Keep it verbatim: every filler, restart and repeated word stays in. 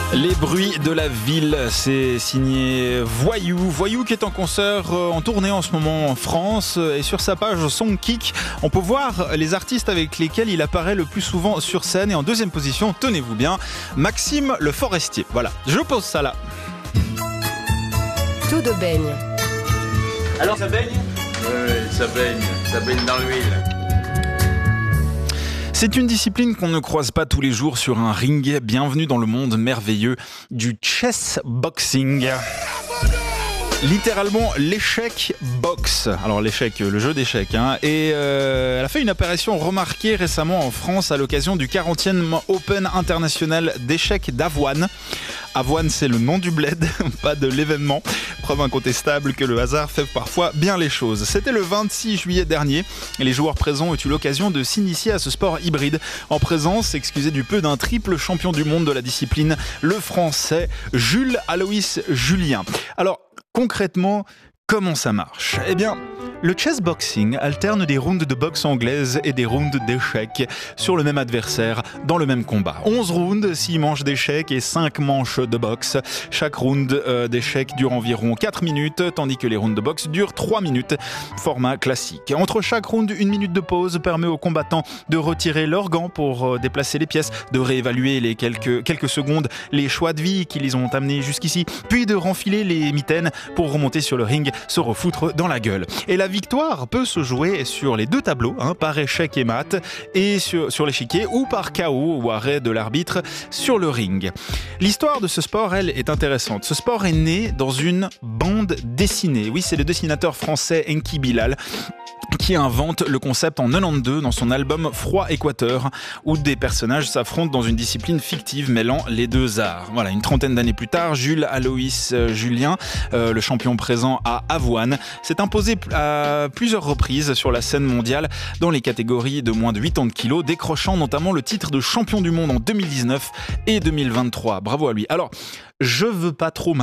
Les bruits de la ville, c'est signé Voyou. Voyou qui est en concert, en tournée en ce moment en France. Et sur sa page Songkick, on peut voir les artistes avec lesquels il apparaît le plus souvent sur scène. Et en deuxième position, tenez-vous bien, Maxime Le Forestier. Voilà, je pose ça là. Tout de baigne. Alors ça baigne ? Oui, ça baigne, ça baigne dans l'huile. C'est une discipline qu'on ne croise pas tous les jours sur un ring. Bienvenue dans le monde merveilleux du chess boxing. Littéralement l'échec box. Alors l'échec, le jeu d'échecs. Hein. Et euh, elle a fait une apparition remarquée récemment en France à l'occasion du quarantième Open international d'échecs d'Avoine. Avoine, c'est le nom du bled, pas de l'événement. Preuve incontestable que le hasard fait parfois bien les choses. C'était le vingt-six juillet dernier et les joueurs présents ont eu l'occasion de s'initier à ce sport hybride en présence, excusez du peu, d'un triple champion du monde de la discipline, le français Jules Aloïs Julien. Alors, concrètement, comment ça marche ? Eh bien, le chessboxing alterne des rounds de boxe anglaise et des rounds d'échecs sur le même adversaire dans le même combat. onze rounds, six manches d'échecs et cinq manches de boxe. Chaque round euh, d'échecs dure environ quatre minutes, tandis que les rounds de boxe durent trois minutes, format classique. Entre chaque round, une minute de pause permet aux combattants de retirer leurs gants pour euh, déplacer les pièces, de réévaluer les quelques, quelques secondes les choix de vie qui les ont amenés jusqu'ici, puis de renfiler les mitaines pour remonter sur le ring, se refoutre dans la gueule. Et la victoire peut se jouer sur les deux tableaux, hein, par échec et mat, et sur, sur l'échiquier, ou par K O ou arrêt de l'arbitre sur le ring. L'histoire de ce sport, elle, est intéressante. Ce sport est né dans une bande dessinée. Oui, c'est le dessinateur français Enki Bilal qui invente le concept en quatre-vingt-douze dans son album Froid Équateur, où des personnages s'affrontent dans une discipline fictive mêlant les deux arts. Voilà, une trentaine d'années plus tard, Jules Aloïs Julien, euh, le champion présent à Avoine, s'est imposé à plusieurs reprises sur la scène mondiale dans les catégories de moins de quatre-vingts kilos, décrochant notamment le titre de champion du monde en deux mille dix-neuf et deux mille vingt-trois. Bravo à lui. Alors, je veux pas trop